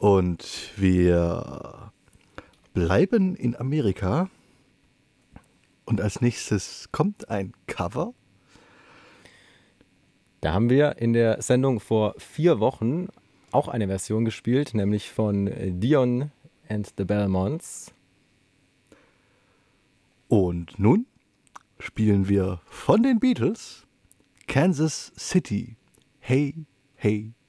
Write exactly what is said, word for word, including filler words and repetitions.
Und wir bleiben in Amerika. Und als nächstes kommt ein Cover. Da haben wir in der Sendung vor vier Wochen auch eine Version gespielt, nämlich von Dion and the Belmonts. Und nun spielen wir von den Beatles Kansas City. Hey, hey,